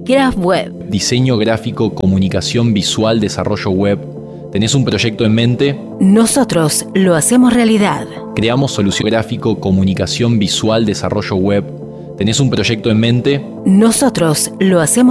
Graph Web. Diseño gráfico, comunicación visual, desarrollo web. ¿Tenés un proyecto en mente? Nosotros lo hacemos realidad. Creamos solución gráfico, comunicación visual, desarrollo web. ¿Tenés un proyecto en mente? Nosotros lo hacemos